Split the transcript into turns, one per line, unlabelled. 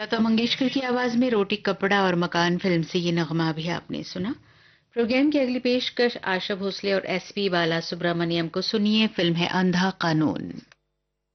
लता मंगेशकर की आवाज में रोटी कपड़ा और मकान फिल्म से ये नगमा भी आपने सुना। प्रोग्राम की अगली पेशकश आशा भोसले और एसपी बाला सुब्रमण्यम को सुनिए। फिल्म है अंधा कानून।